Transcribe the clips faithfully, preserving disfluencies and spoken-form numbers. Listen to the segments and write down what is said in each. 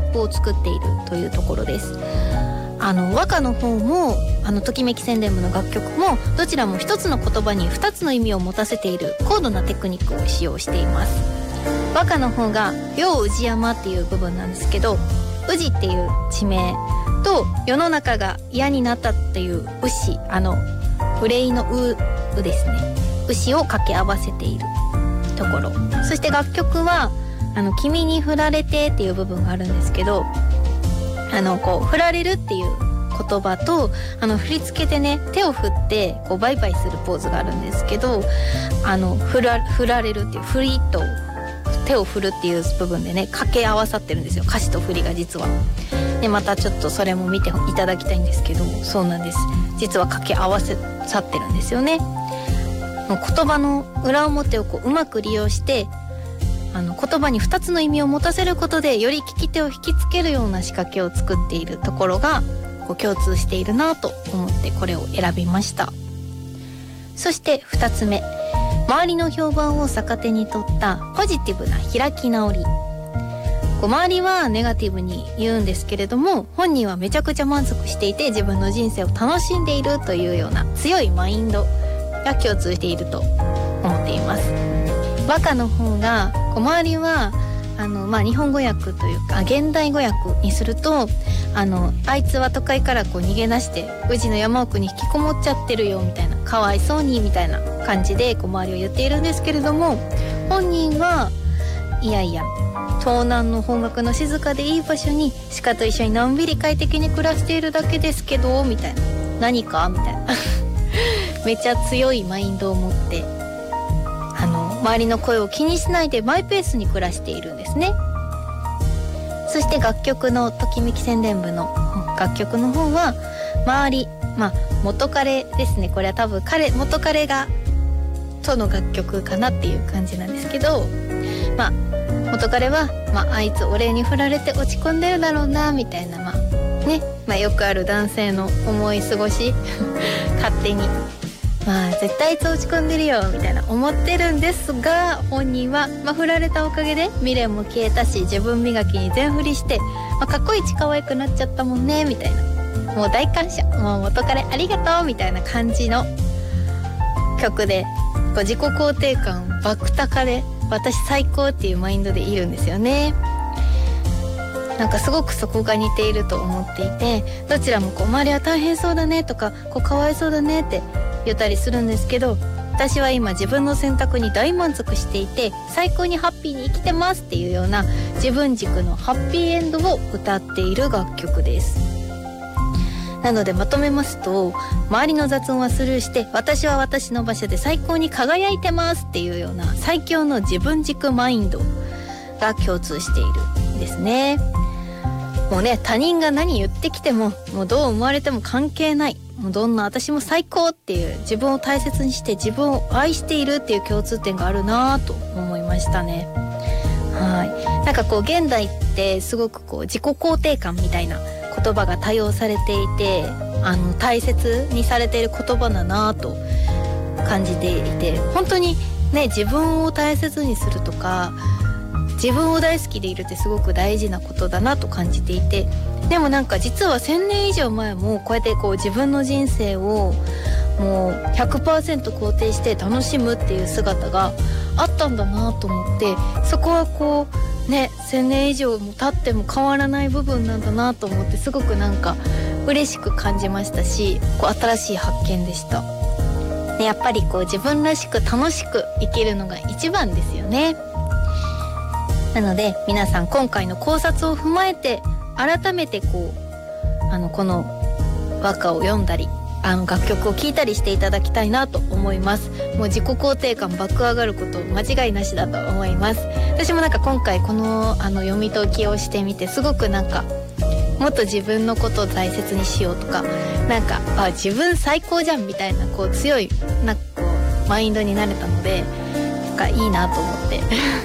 ップを作っているというところです。あの和歌の方もあのときめき宣伝部の楽曲もどちらも一つの言葉に二つの意味を持たせている高度なテクニックを使用しています。和歌の方が両宇治山っていう部分なんですけど、宇治っていう地名と世の中が嫌になったっていう牛、あの憂いのううですね、牛を掛け合わせているところ。そして楽曲はあの君に振られてっていう部分があるんですけど、あのこう振られるっていう言葉とあの振り付けてね手を振ってこうバイバイするポーズがあるんですけど、あの振ら、振られるっていう振りと手を振るっていう部分でね掛け合わさってるんですよ、歌詞と振りが実は。でまたちょっとそれも見ていただきたいんですけど、そうなんです、実は掛け合わせさってるんですよね。言葉の裏表をこううまく利用してあの言葉にふたつの意味を持たせることでより聞き手を引きつけるような仕掛けを作っているところがこう共通しているなと思ってこれを選びました。そしてふたつめ、周りの評判を逆手に取ったポジティブな開き直り。こう周りはネガティブに言うんですけれども、本人はめちゃくちゃ満足していて自分の人生を楽しんでいるというような強いマインドが共通していると思っています。和歌の方がこう周りはあの、まあ、日本語訳というか現代語訳にすると、あのあいつは都会からこう逃げ出して宇治の山奥に引きこもっちゃってるよみたいな、かわいそうにみたいな感じでこう周りを言っているんですけれども、本人はいやいや東南の方角の静かでいい場所に鹿と一緒にのんびり快適に暮らしているだけですけどみたいな、何かみたいなめっちゃ強いマインドを持ってあの周りの声を気にしないでマイペースに暮らしているんですね。そして楽曲のときめき宣伝部の楽曲の方は周り、まあ元彼ですね、これは多分彼元彼がとの楽曲かなっていう感じなんですけど、まあ元彼は、まあ、あいつ俺に振られて落ち込んでるだろうなみたいな、まあね、まあ、よくある男性の思い過ごし勝手にまあ絶対あいつ落ち込んでるよみたいな思ってるんですが、本人は、まあ、振られたおかげで未練も消えたし自分磨きに全振りして、まあ、かっこいいち可愛くなっちゃったもんねみたいな、もう大感謝、もう元彼ありがとうみたいな感じの曲で、こう自己肯定感爆高で私最高っていうマインドでいるんですよね。なんかすごくそこが似ていると思っていて、どちらもこう周りは大変そうだねとかこうかわいそうだねって言ったりするんですけど、私は今自分の選択に大満足していて最高にハッピーに生きてますっていうような自分軸のハッピーエンドを歌っている楽曲です。なのでまとめますと、周りの雑音はスルーして私は私の場所で最高に輝いてますっていうような最強の自分軸マインドが共通しているんですね。もうね、他人が何言ってきてももうどう思われても関係ない、もうどんな私も最高っていう自分を大切にして自分を愛しているっていう共通点があるなぁと思いましたね。はい、なんかこう現代ってすごくこう自己肯定感みたいな言葉が多用されていて、あの大切にされている言葉だなと感じていて、本当にね自分を大切にするとか自分を大好きでいるってすごく大事なことだなと感じていて、でもなんか実はせんねん以上前もこうやってこう自分の人生をもう ひゃくパーセント 肯定して楽しむっていう姿があったんだなと思って、そこはこうねせんねん以上も経っても変わらない部分なんだなと思って、すごくなんか嬉しく感じましたし、こう新しい発見でした。でやっぱりこう自分らしく楽しく生きるのが一番ですよね。なので皆さん今回の考察を踏まえて改めてこうあのこの和歌を読んだりあの楽曲を聴いたりしていただきたいなと思います。もう自己肯定感爆上がること間違いなしだと思います。私もなんか今回このあの読み解きをしてみてすごくなんかもっと自分のことを大切にしようとか、なんかあ自分最高じゃんみたいなこう強いなんかこうマインドになれたので、なんかいいなと思って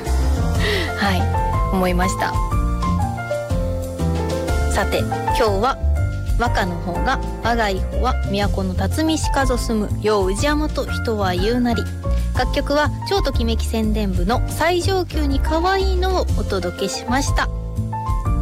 はい思いました。さて今日は和歌の方が我が一歩は都の辰巳しかぞ住むよう宇治山と人は言うなり、楽曲は超ときめき宣伝部の最上級に可愛いのをお届けしました。